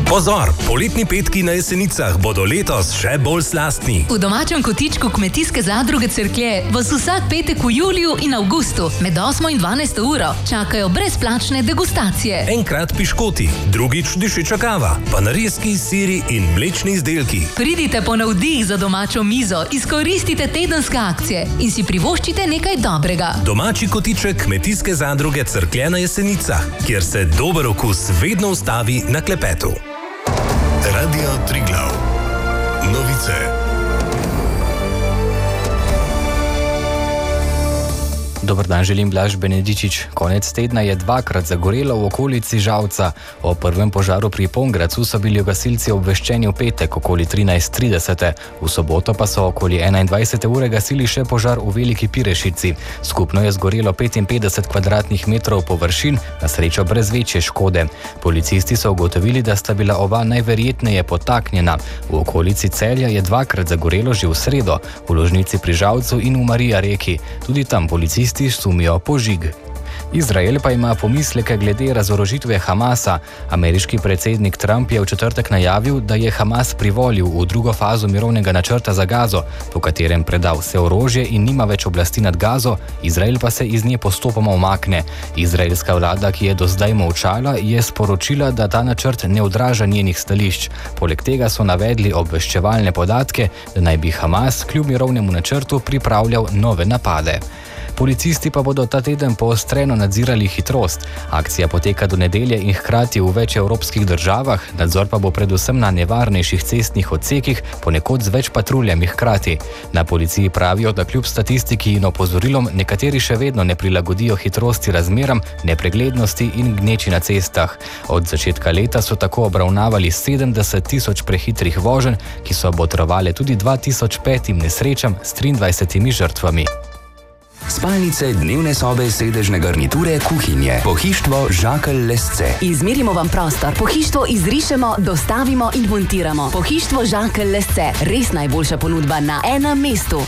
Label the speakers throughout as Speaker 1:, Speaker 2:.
Speaker 1: Pozor, poletni petki na Jesenicah bodo letos še bolj slastni.
Speaker 2: V domačem kotičku Kmetijske zadruge Cerklje vas vsak petek v juliju in avgustu med 8 in 12 uro čakajo brezplačne degustacije.
Speaker 1: Enkrat piškoti, drugič dišeča kava, pa narezki, siri in mlečni izdelki.
Speaker 2: Pridite po navdih za domačo mizo, izkoristite tedenske akcije in si privoščite nekaj dobrega.
Speaker 1: Domači kotiček Kmetijske zadruge Cerklje na Jesenicah, kjer se dober okus vedno ustavi na klepetu.
Speaker 3: Radio Triglav. Novice.
Speaker 4: Dober dan, želim Blaž Benedičič. Konec tedna je dvakrat zagorelo v okolici Žalca. O prvem požaru pri Pongracu so bili gasilci obveščeni v petek okoli 13:30. V soboto pa so okoli 21. ure gasili še požar v Veliki Pirešici. Skupno je zgorelo 55 kvadratnih metrov površin, na srečo brez večje škode. Policisti so ugotovili, da sta bila oba najverjetneje podtaknjena. V okolici Celja je dvakrat zagorelo že v sredo, v Ložnici pri Žalcu in v Marija Reki. Tudi tam policisti sumijo požig. Izrael pa ima pomisleke glede razorožitve Hamasa. Ameriški predsednik Trump je v četrtek najavil, da je Hamas privolil v drugo fazo mirovnega načrta za Gazo, po katerem preda vse orožje in nima več oblasti nad Gazo, Izrael pa se iz nje postopoma umakne. Izraelska vlada, ki je do zdaj molčala, je sporočila, da ta načrt ne odraža njenih stališč. Poleg tega so navedli obveščevalne podatke, da naj bi Hamas kljub mirovnemu načrtu pripravljal nove napade. Policisti pa bodo ta teden poostreno nadzirali hitrost. Akcija poteka do nedelje in hkrati v več evropskih državah, nadzor pa bo predvsem na nevarnejših cestnih odsekih, ponekod z več patruljami hkrati. Na policiji pravijo, da kljub statistiki in opozorilom nekateri še vedno ne prilagodijo hitrosti razmeram, nepreglednosti in gneči na cestah. Od začetka leta so tako obravnavali 70 000 prehitrih voženj, ki so botrovale tudi 2005 nesrečam s 23 žrtvami.
Speaker 5: Spalnice, dnevne sobe, sedežne garniture, kuhinje. Pohištvo Žakelj Lesce.
Speaker 6: Izmerimo vam prostor, pohištvo izrišemo, dostavimo in montiramo. Pohištvo Žakelj Lesce, res najboljša ponudba na enem mestu.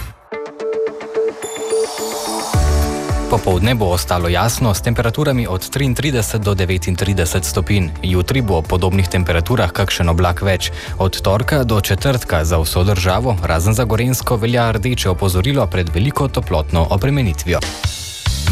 Speaker 4: Popoldne bo ostalo jasno s temperaturami od 33 do 39 stopinj. Jutri bo v podobnih temperaturah kakšen oblak več. Od torka do četrtka za vso državo, razen za Gorenjsko, velja rdeče opozorilo pred veliko toplotno obremenitvijo.